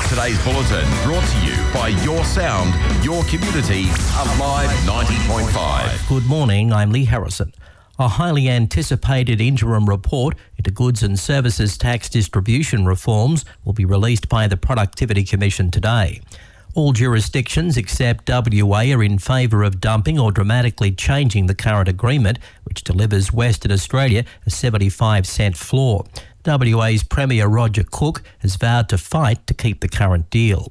Today's bulletin brought to you by Your Sound, Your Community, Alive 90.5. Good morning, I'm Lee Harrison. A highly anticipated interim report into goods and services tax distribution reforms will be released by the Productivity Commission today. All jurisdictions except WA are in favour of dumping or dramatically changing the current agreement, which delivers Western Australia a 75-cent floor. WA's Premier Roger Cook has vowed to fight to keep the current deal.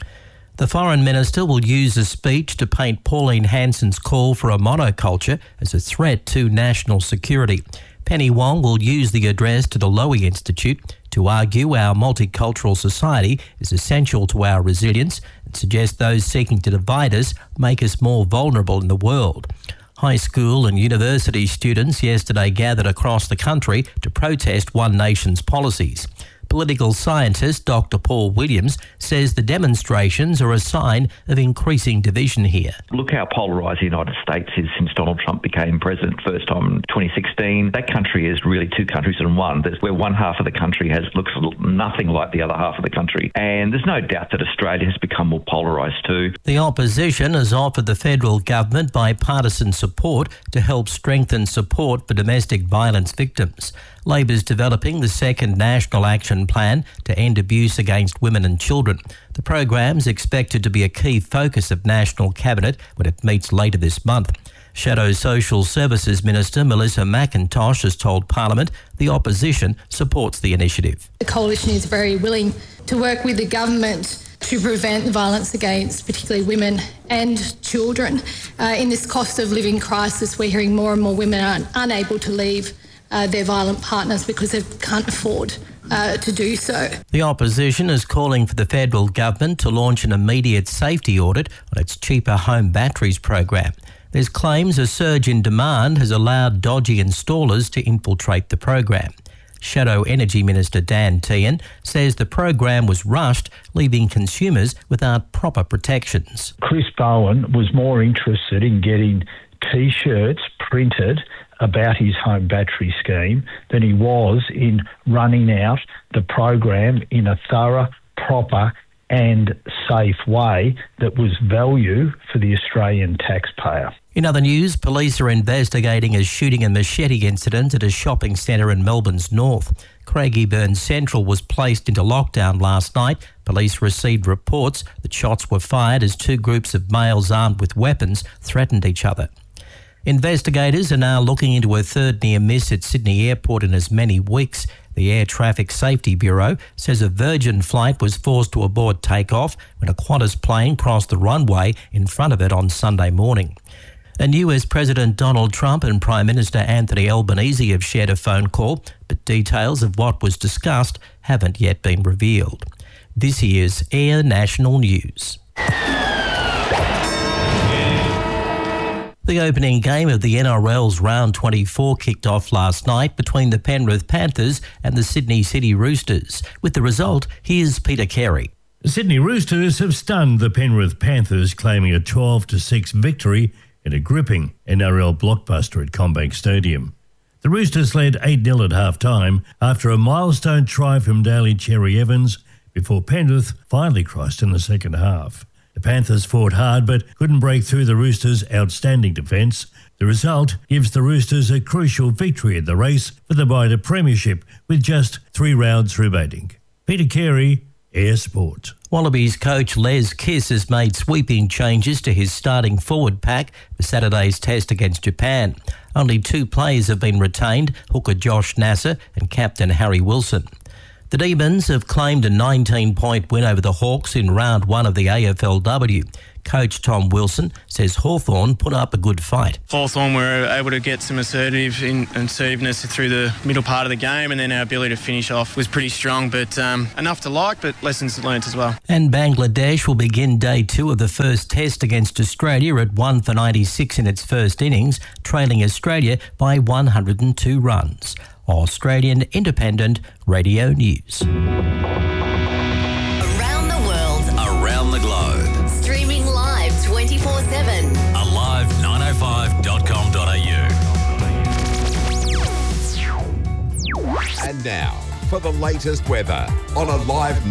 The Foreign Minister will use a speech to paint Pauline Hanson's call for a monoculture as a threat to national security. Penny Wong will use the address to the Lowy Institute to argue our multicultural society is essential to our resilience and suggest those seeking to divide us make us more vulnerable in the world. High school and university students yesterday gathered across the country to protest One Nation's policies. Political scientist Dr. Paul Williams says the demonstrations are a sign of increasing division here. Look how polarised the United States is since Donald Trump became president first time in 2016. That country is really two countries in one. Where one half of the country looks nothing like the other half of the country. And there's no doubt that Australia has become more polarised too. The opposition has offered the federal government bipartisan support to help strengthen support for domestic violence victims. Labor's developing the second National Action Plan to end abuse against women and children. The program's expected to be a key focus of National Cabinet when it meets later this month. Shadow Social Services Minister Melissa McIntosh has told Parliament the opposition supports the initiative. The Coalition is very willing to work with the government to prevent the violence against particularly women and children. In this cost of living crisis, we're hearing more and more women are unable to leave their violent partners because they can't afford to do so. The opposition is calling for the federal government to launch an immediate safety audit on its cheaper home batteries program. There's claims a surge in demand has allowed dodgy installers to infiltrate the program. Shadow Energy Minister Dan Tehan says the program was rushed, leaving consumers without proper protections. Chris Bowen was more interested in getting T-shirts printed about his home battery scheme than he was in running out the program in a thorough, proper and safe way that was value for the Australian taxpayer. In other news, police are investigating a shooting and machete incident at a shopping centre in Melbourne's north. Craigieburn Central was placed into lockdown last night. Police received reports that shots were fired as two groups of males armed with weapons threatened each other. Investigators are now looking into a third near miss at Sydney Airport in as many weeks. The Air Traffic Safety Bureau says a Virgin flight was forced to abort takeoff when a Qantas plane crossed the runway in front of it on Sunday morning. And US President Donald Trump and Prime Minister Anthony Albanese have shared a phone call, but details of what was discussed haven't yet been revealed. This is Air National News. The opening game of the NRL's Round 24 kicked off last night between the Penrith Panthers and the Sydney City Roosters. With the result, here's Peter Carey. The Sydney Roosters have stunned the Penrith Panthers, claiming a 12-6 victory in a gripping NRL blockbuster at CommBank Stadium. The Roosters led 8-0 at half-time after a milestone try from Daly Cherry Evans before Penrith finally crossed in the second half. The Panthers fought hard but couldn't break through the Roosters' outstanding defence. The result gives the Roosters a crucial victory in the race for the Bida Premiership with just 3 rounds remaining. Peter Carey, Air Sport. Wallabies coach Les Kiss has made sweeping changes to his starting forward pack for Saturday's test against Japan. Only 2 players have been retained, hooker Josh Nasser and captain Harry Wilson. The Demons have claimed a 19-point win over the Hawks in round 1 of the AFLW. Coach Tom Wilson says Hawthorn put up a good fight. Hawthorn were able to get some assertiveness through the middle part of the game, and then our ability to finish off was pretty strong, but enough to like, but lessons learnt as well. And Bangladesh will begin day 2 of the first test against Australia at 1 for 96 in its first innings, trailing Australia by 102 runs. Australian Independent Radio News. Around the world. Around the globe. Streaming live 24/7. Alive905.com.au. And now, for the latest weather on Alive